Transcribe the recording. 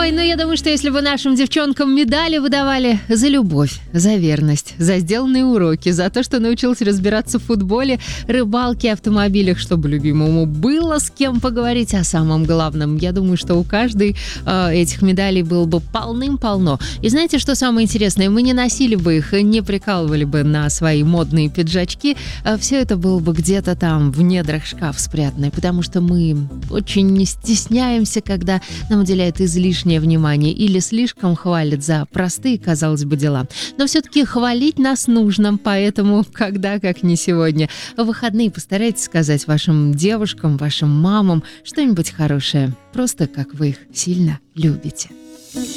Ой, ну я думаю, что если бы нашим девчонкам медали выдавали за любовь, за верность, за сделанные уроки, за то, что научилась разбираться в футболе, рыбалке, автомобилях, чтобы любимому было с кем поговорить о самом главном, я думаю, что у каждой этих медалей было бы полным-полно. И знаете, что самое интересное? Мы не носили бы их, не прикалывали бы на свои модные пиджачки. Все это было бы где-то там в недрах шкаф спрятано, потому что мы очень не стесняемся, когда нам уделяют излишнее внимание или слишком хвалят за простые, казалось бы, дела. Но все-таки хвалить нас нужно, поэтому когда, как не сегодня, в выходные постарайтесь сказать вашим девушкам, вашим мамам что-нибудь хорошее, просто как вы их сильно любите.